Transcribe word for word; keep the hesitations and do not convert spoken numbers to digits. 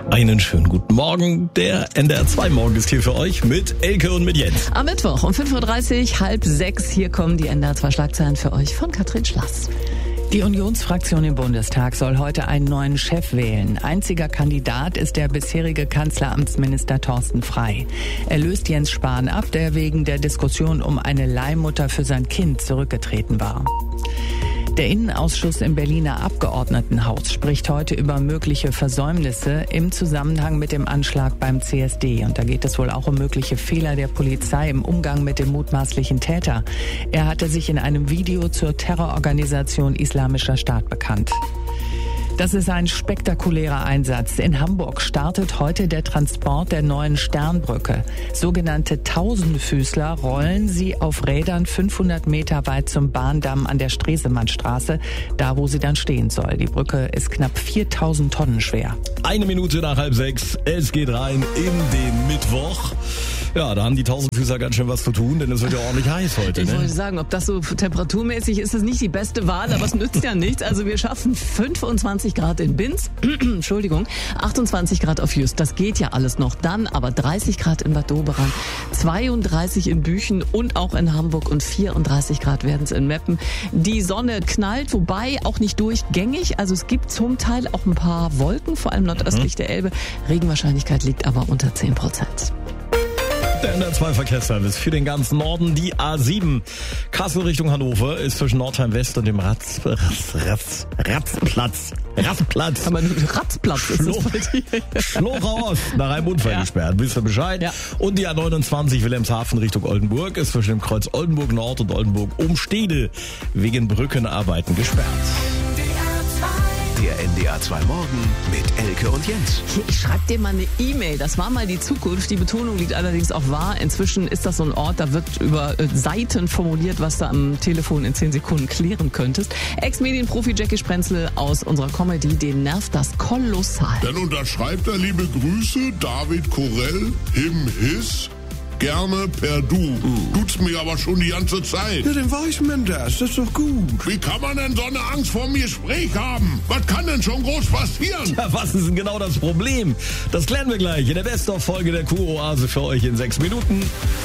Einen schönen guten Morgen. Der N D R zwei Morgen ist hier für euch mit Elke und mit Jens. Am Mittwoch um fünf Uhr dreißig, halb sechs. Hier kommen die N D R zwei Schlagzeilen für euch von Katrin Schlass. Die Unionsfraktion im Bundestag soll heute einen neuen Chef wählen. Einziger Kandidat ist der bisherige Kanzleramtsminister Thorsten Frey. Er löst Jens Spahn ab, der wegen der Diskussion um eine Leihmutter für sein Kind zurückgetreten war. Der Innenausschuss im Berliner Abgeordnetenhaus spricht heute über mögliche Versäumnisse im Zusammenhang mit dem Anschlag beim C S D. Und da geht es wohl auch um mögliche Fehler der Polizei im Umgang mit dem mutmaßlichen Täter. Er hatte sich in einem Video zur Terrororganisation Islamischer Staat bekannt. Das ist ein spektakulärer Einsatz. In Hamburg startet heute der Transport der neuen Sternbrücke. Sogenannte Tausendfüßler rollen sie auf Rädern fünfhundert Meter weit zum Bahndamm an der Stresemannstraße, da wo sie dann stehen soll. Die Brücke ist knapp viertausend Tonnen schwer. Eine Minute nach halb sechs. Es geht rein in den Mittwoch. Ja, da haben die Tausendfüßer ganz schön was zu tun, denn es wird ja ordentlich heiß heute. Ich ne? wollte sagen, ob das so temperaturmäßig ist, ist nicht die beste Wahl, aber es nützt ja nichts. Also wir schaffen fünfundzwanzig Grad in Binz, Entschuldigung, achtundzwanzig Grad auf Just. Das geht ja alles noch. Dann aber dreißig Grad in Bad Doberan, zweiunddreißig in Büchen und auch in Hamburg und vierunddreißig Grad werden es in Meppen. Die Sonne knallt, wobei auch nicht durchgängig. Also es gibt zum Teil auch ein paar Wolken, vor allem nordöstlich der Elbe. Regenwahrscheinlichkeit liegt aber unter zehn Prozent. Der N D R zwei Verkehrsservice für den ganzen Norden. Die A sieben Kassel Richtung Hannover ist zwischen Nordheim West und dem Ratz, Ratz, Ratz, Ratzplatz. Ratzplatz. Aber Ratzplatz Schlo- ist es bei dir. Schlochau Ost nach einem Unfall Ja. gesperrt. Wisst ihr Bescheid? Ja. Und die A neunundzwanzig Wilhelmshaven Richtung Oldenburg ist zwischen dem Kreuz Oldenburg Nord und Oldenburg Umstede wegen Brückenarbeiten gesperrt. Der N D R zwei Morgen mit Elke und Jens. Hier, ich schreib dir mal eine E-Mail. Das war mal die Zukunft. Die Betonung liegt allerdings auch wahr. Inzwischen ist das so ein Ort, da wird über äh, Seiten formuliert, was du am Telefon in zehn Sekunden klären könntest. Ex-Medienprofi Jackie Sprenzel aus unserer Comedy, den nervt das kolossal. Dann unterschreibt er liebe Grüße, David Korell, him, his, gerne per Du. Tut's mir aber schon die ganze Zeit. Ja, dann weiß man das. Das ist doch gut. Wie kann man denn so eine Angst vor dem Gespräch haben? Was kann denn schon groß passieren? Ja, was ist denn genau das Problem? Das klären wir gleich in der Best-of-Folge der Q-Oase für euch in sechs Minuten.